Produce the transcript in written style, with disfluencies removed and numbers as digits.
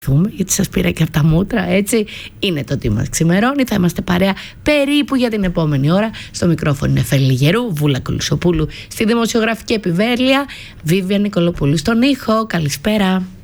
γιατί σας πήρα και από τα μούτρα, έτσι. Είναι το τι μας ξημερώνει. Θα είμαστε παρέα περίπου για την επόμενη ώρα. Στο μικρόφωνο είναι Εφέλη Λιγερού, Βούλα Κολυσοπούλου στη δημοσιογραφική επιβέλεια, Βίβια Νικολοπούλου στον ήχο. Καλησπέρα.